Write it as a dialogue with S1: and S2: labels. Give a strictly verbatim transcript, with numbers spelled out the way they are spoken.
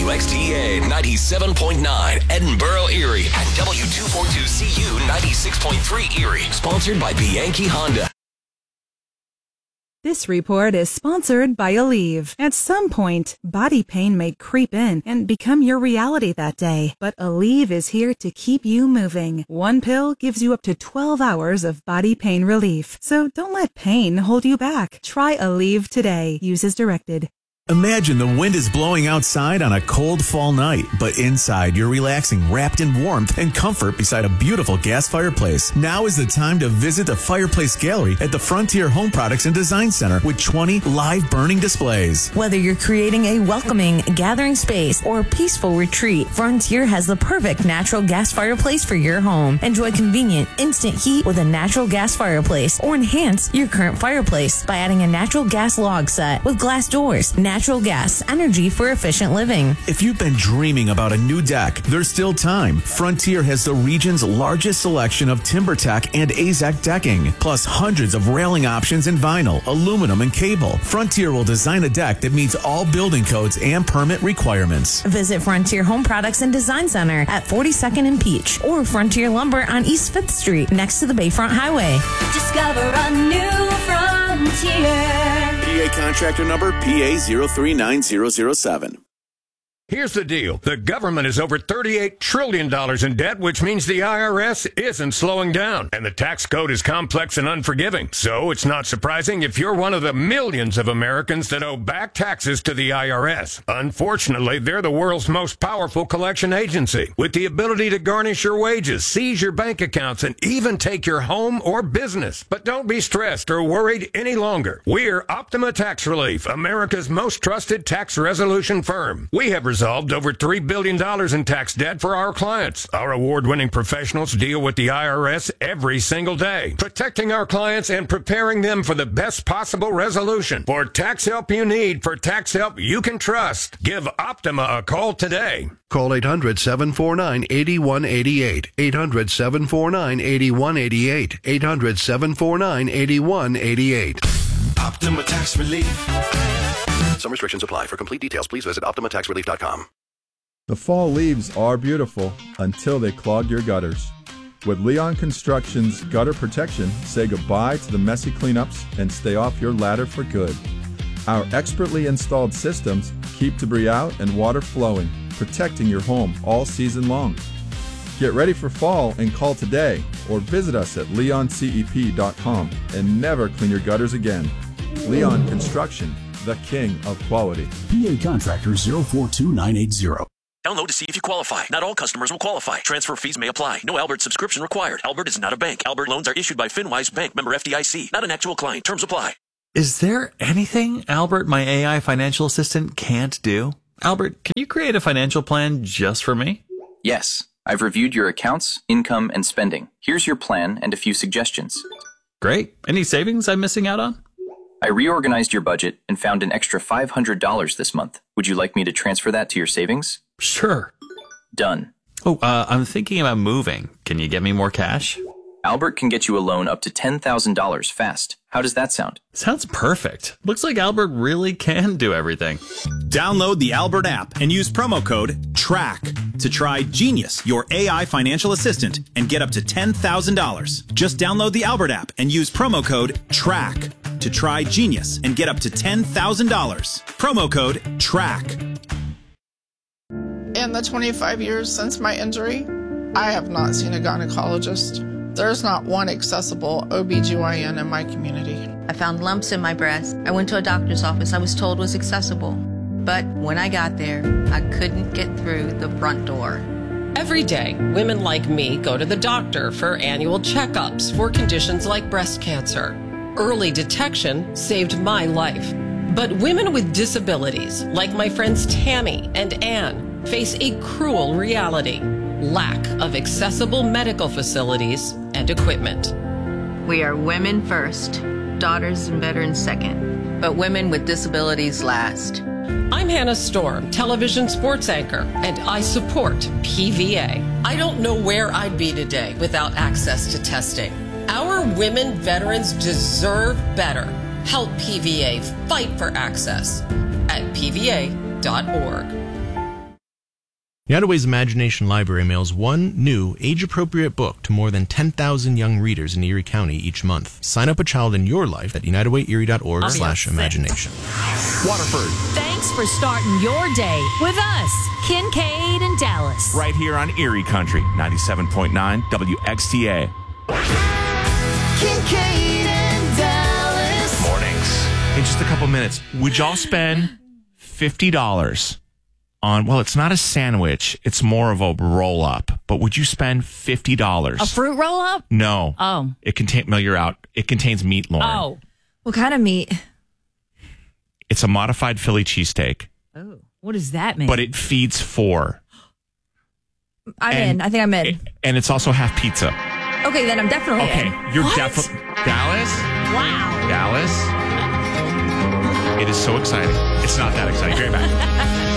S1: W X T A ninety-seven point nine, Edinburgh, Erie, and W two forty-two C U ninety-six point three Erie. Sponsored by Bianchi Honda.
S2: This report is sponsored by Aleve. At some point, body pain may creep in and become your reality that day. But Aleve is here to keep you moving. One pill gives you up to twelve hours of body pain relief. So don't let pain hold you back. Try Aleve today. Use as directed.
S3: Imagine the wind is blowing outside on a cold fall night, but inside you're relaxing, wrapped in warmth and comfort beside a beautiful gas fireplace. Now is the time to visit the Fireplace Gallery at the Frontier Home Products and Design Center with twenty live burning displays.
S4: Whether you're creating a welcoming gathering space or a peaceful retreat, Frontier has the perfect natural gas fireplace for your home. Enjoy convenient, instant heat with a natural gas fireplace, or enhance your current fireplace by adding a natural gas log set with glass doors. Natural gas, energy for efficient living.
S3: If you've been dreaming about a new deck, there's still time. Frontier has the region's largest selection of TimberTech and AZEK decking, plus hundreds of railing options in vinyl, aluminum, and cable. Frontier will design a deck that meets all building codes and permit requirements.
S4: Visit Frontier Home Products and Design Center at forty-second and Peach, or Frontier Lumber on East fifth Street next to the Bayfront Highway.
S5: Discover a new frontier.
S3: P A contractor number P A zero three nine zero zero seven.
S6: Here's the deal. The government is over thirty-eight trillion dollars in debt, which means the I R S isn't slowing down. And the tax code is complex and unforgiving. So it's not surprising if you're one of the millions of Americans that owe back taxes to the I R S. Unfortunately, they're the world's most powerful collection agency, with the ability to garnish your wages, seize your bank accounts, and even take your home or business. But don't be stressed or worried any longer. We're Optima Tax Relief, America's most trusted tax resolution firm. We have resolved over three billion dollars in tax debt for our clients. Our award-winning professionals deal with the I R S every single day, protecting our clients and preparing them for the best possible resolution. For tax help you need, for tax help you can trust, give Optima a call today.
S7: Call eight hundred, seven four nine, eight one eight eight. eight hundred, seven four nine, eight one eight eight. eight hundred, seven four nine, eight one eight eight.
S1: Optima Tax Relief.
S7: Some restrictions apply. For complete details, please visit optima tax relief dot com.
S8: The fall leaves are beautiful until they clog your gutters. With Leon Construction's gutter protection, say goodbye to the messy cleanups and stay off your ladder for good. Our expertly installed systems keep debris out and water flowing, protecting your home all season long. Get ready for fall and call today or visit us at leon cep dot com and never clean your gutters again. Leon Construction, the king of quality.
S9: P A Contractor zero four two nine eight zero.
S10: Download to see if you qualify. Not all customers will qualify. Transfer fees may apply. No Albert subscription required. Albert is not a bank. Albert loans are issued by FinWise Bank, member F D I C. Not an actual client. Terms apply.
S11: Is there anything Albert, my A I financial assistant, can't do? Albert, can you create a financial plan just for me?
S12: Yes. I've reviewed your accounts, income, and spending. Here's your plan and a few suggestions.
S11: Great. Any savings I'm missing out on?
S12: I reorganized your budget and found an extra five hundred dollars this month. Would you like me to transfer that to your savings?
S11: Sure.
S12: Done.
S11: Oh, uh, I'm thinking about moving. Can you get me more cash?
S12: Albert can get you a loan up to ten thousand dollars fast. How does that sound?
S11: Sounds perfect. Looks like Albert really can do everything.
S13: Download the Albert app and use promo code TRACK to try Genius, your A I financial assistant, and get up to ten thousand dollars. Just download the Albert app and use promo code TRACK to try Genius and get up to ten thousand dollars. Promo code TRACK.
S14: In the twenty-five years since my injury, I have not seen a gynecologist. There's not one accessible O B G Y N in my community.
S15: I found lumps in my breast. I went to a doctor's office I was told was accessible. But when I got there, I couldn't get through the front door.
S16: Every day, women like me go to the doctor for annual checkups for conditions like breast cancer. Early detection saved my life. But women with disabilities, like my friends Tammy and Ann, face a cruel reality: lack of accessible medical facilities and equipment.
S15: We are women first, daughters and veterans second, but women with disabilities last.
S16: I'm Hannah Storm, television sports anchor, and I support P V A. I don't know where I'd be today without access to testing. Our women veterans deserve better. Help P V A fight for access at P V A dot org.
S17: United Way's Imagination Library mails one new, age-appropriate book to more than ten thousand young readers in Erie County each month. Sign up a child in your life at united way erie dot org slash imagination.
S18: Waterford.
S19: Thanks for starting your day with us, Kincaid and Dallas.
S18: Right here on Erie Country, ninety-seven point nine W X T A.
S20: Kincaid and Dallas.
S18: Mornings. In just a couple minutes, would y'all spend fifty dollars on, well, it's not a sandwich, it's more of a roll-up, but would you spend fifty dollars?
S19: A fruit roll-up?
S18: No.
S19: Oh.
S18: It contains, no, you're out. It contains meat, Lauren.
S19: Oh.
S21: What kind of meat?
S18: It's a modified Philly cheesesteak.
S19: Oh. What does that mean?
S18: But it feeds four.
S21: I'm
S18: and,
S21: in. I think I'm in.
S18: It, and it's also half pizza.
S21: Okay, then I'm definitely
S18: okay,
S21: in.
S18: Okay, you're definitely... Dallas?
S19: Wow.
S18: Dallas? It is so exciting. It's not that exciting. Great back.